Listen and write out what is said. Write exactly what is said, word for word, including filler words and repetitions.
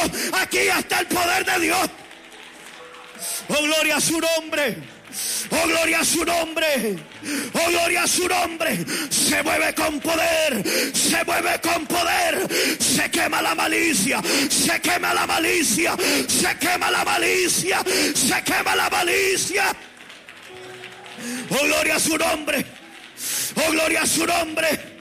aquí está el poder de Dios. Oh, gloria a su nombre. Oh, gloria a su nombre. Oh, gloria a su nombre. Se mueve con poder. Se mueve con poder. Se quema la malicia. Se quema la malicia. Se quema la malicia. Se quema la malicia. Oh, gloria a su nombre. Oh, gloria a su nombre.